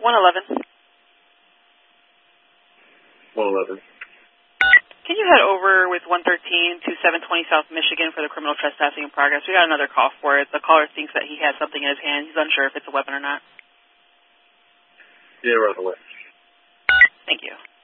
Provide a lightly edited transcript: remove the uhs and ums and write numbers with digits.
111. 111. Can you head over with 113 to 720 South Michigan for the criminal trespassing in progress? We got another call for it. The caller thinks that he has something in his hand. He's unsure if it's a weapon or not. Yeah, right away. Thank you.